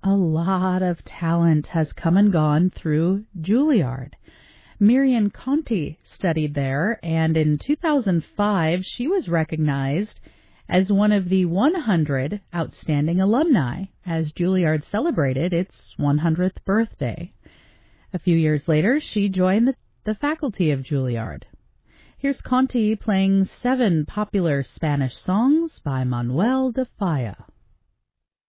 A lot of talent has come and gone through Juilliard. Miriam Conti studied there, and in 2005 she was recognized as one of the 100 outstanding alumni as Juilliard celebrated its 100th birthday. A few years later, she joined the faculty of Juilliard. Here's Conti playing 7 popular Spanish songs by Manuel de Falla.